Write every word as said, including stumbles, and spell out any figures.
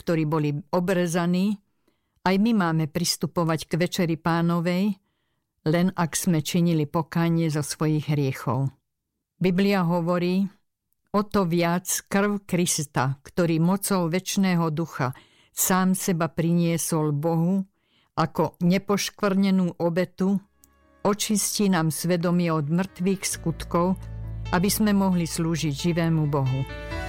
ktorí boli obrezaní, aj my máme pristupovať k večeri Pánovej, len ak sme činili pokánie zo svojich hriechov. Biblia hovorí, o to viac krv Krista, ktorý mocou večného ducha sám seba priniesol Bohu ako nepoškvrnenú obetu, očistí nám svedomie od mŕtvych skutkov, aby sme mohli slúžiť živému Bohu.